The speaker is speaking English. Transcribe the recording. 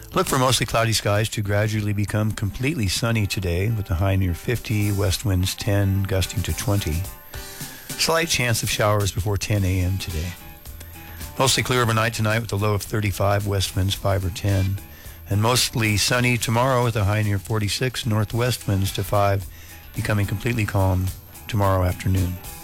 Look for mostly cloudy skies to gradually become completely sunny today with a high near 50, west winds 10, gusting to 20. Slight chance of showers before 10 a.m. today. Mostly clear overnight tonight with a low of 35, west winds 5 or 10. And mostly sunny tomorrow with a high near 46, northwest winds to 5, becoming completely calm tomorrow afternoon.